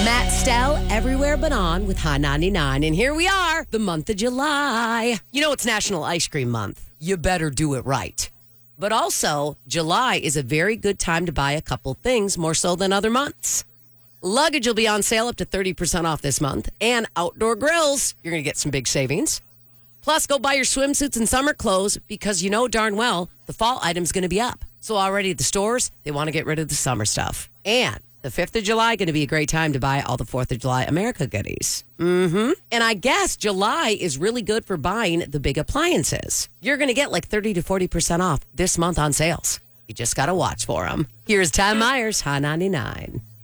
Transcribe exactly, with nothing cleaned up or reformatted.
Matt Stell, Everywhere But On with Hot ninety-nine. And here we are, the month of July. You know, it's National Ice Cream Month. You better do it right. But also, July is a very good time to buy a couple things, more so than other months. Luggage will be on sale up to thirty percent off this month. And outdoor grills, you're going to get some big savings. Plus, go buy your swimsuits and summer clothes because you know darn well the fall item's going to be up. So already at the stores, they want to get rid of the summer stuff. And the fifth of July, going to be a great time to buy all the fourth of July America goodies. Mm-hmm. And I guess July is really good for buying the big appliances. You're going to get like thirty to forty percent off this month on sales. You just got to watch for them. Here's Tom Myers, Hot ninety-nine.